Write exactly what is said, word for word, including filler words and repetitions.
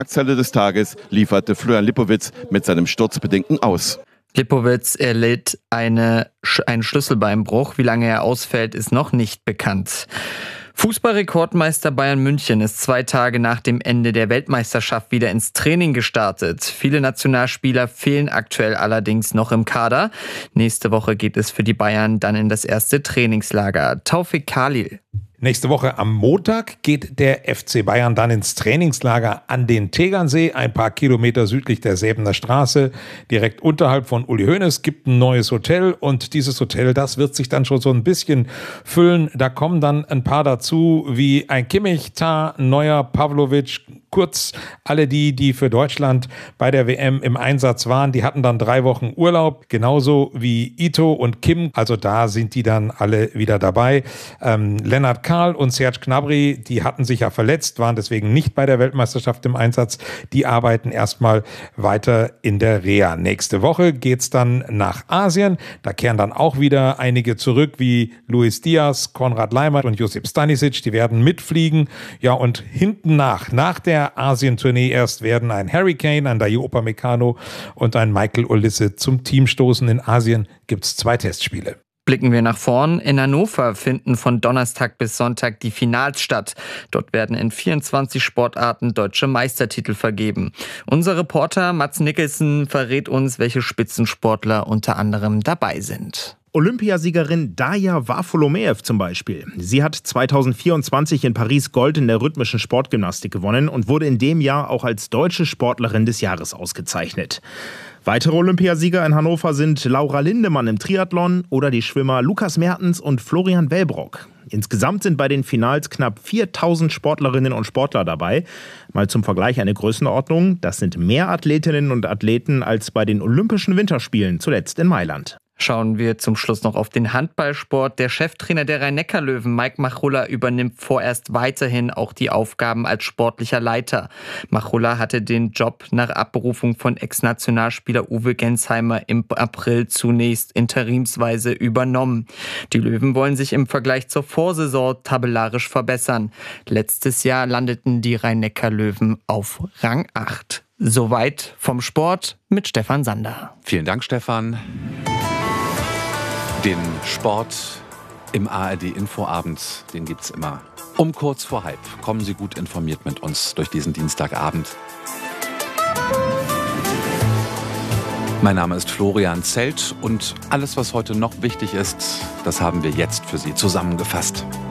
Zelle des Tages lieferte Florian Lipowitz mit seinem sturzbedingten Aus. Lipowitz erlitt eine, einen Schlüsselbeinbruch. Wie lange er ausfällt, ist noch nicht bekannt. Fußballrekordmeister Bayern München ist zwei Tage nach dem Ende der Weltmeisterschaft wieder ins Training gestartet. Viele Nationalspieler fehlen aktuell allerdings noch im Kader. Nächste Woche geht es für die Bayern dann in das erste Trainingslager. Taufik Khalil. Nächste Woche am Montag geht der F C Bayern dann ins Trainingslager an den Tegernsee, ein paar Kilometer südlich der Säbener Straße, direkt unterhalb von Uli Hoeneß, gibt ein neues Hotel und dieses Hotel, das wird sich dann schon so ein bisschen füllen. Da kommen dann ein paar dazu, wie ein Kimmich, Tah, Neuer, Pavlovic, kurz alle die, die für Deutschland bei der W M im Einsatz waren, die hatten dann drei Wochen Urlaub, genauso wie Ito und Kim, also da sind die dann alle wieder dabei. Ähm, Lennart Karl und Serge Gnabry, die hatten sich ja verletzt, waren deswegen nicht bei der Weltmeisterschaft im Einsatz. Die arbeiten erstmal weiter in der Reha. Nächste Woche geht's dann nach Asien. Da kehren dann auch wieder einige zurück, wie Luis Diaz, Konrad Leimer und Josip Stanisic. Die werden mitfliegen. Ja, und hinten nach, nach der Asien-Tournee erst werden ein Harry Kane, ein Dayot Upamecano und ein Michael Olise zum Team stoßen. In Asien gibt's zwei Testspiele. Blicken wir nach vorn. In Hannover finden von Donnerstag bis Sonntag die Finals statt. Dort werden in vierundzwanzig Sportarten deutsche Meistertitel vergeben. Unser Reporter Mats Nicholson verrät uns, welche Spitzensportler unter anderem dabei sind. Olympiasiegerin Daja Varfolomeev zum Beispiel. Sie hat zweitausendvierundzwanzig in Paris Gold in der rhythmischen Sportgymnastik gewonnen und wurde in dem Jahr auch als deutsche Sportlerin des Jahres ausgezeichnet. Weitere Olympiasieger in Hannover sind Laura Lindemann im Triathlon oder die Schwimmer Lukas Mertens und Florian Wellbrock. Insgesamt sind bei den Finals knapp viertausend Sportlerinnen und Sportler dabei. Mal zum Vergleich eine Größenordnung. Das sind mehr Athletinnen und Athleten als bei den Olympischen Winterspielen, zuletzt in Mailand. Schauen wir zum Schluss noch auf den Handballsport. Der Cheftrainer der Rhein-Neckar-Löwen, Mike Machulla, übernimmt vorerst weiterhin auch die Aufgaben als sportlicher Leiter. Machulla hatte den Job nach Abberufung von Ex-Nationalspieler Uwe Gensheimer im April zunächst interimsweise übernommen. Die Löwen wollen sich im Vergleich zur Vorsaison tabellarisch verbessern. Letztes Jahr landeten die Rhein-Neckar-Löwen auf Rang acht. Soweit vom Sport mit Stefan Sander. Vielen Dank, Stefan. Den Sport im A R D-Infoabend, den gibt's immer um kurz vor halb. Kommen Sie gut informiert mit uns durch diesen Dienstagabend. Mein Name ist Florian Zelt und alles, was heute noch wichtig ist, das haben wir jetzt für Sie zusammengefasst.